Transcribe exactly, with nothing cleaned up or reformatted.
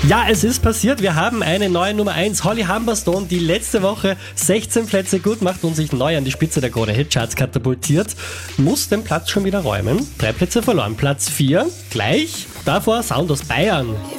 Ja, es ist passiert. Wir haben eine neue Nummer eins. Holly Humberstone, die letzte Woche sechzehn Plätze gut macht und sich neu an die Spitze der Krone Hitcharts katapultiert, muss den Platz schon wieder räumen. Drei Plätze verloren. Platz vier, gleich. Davor Sound aus Bayern.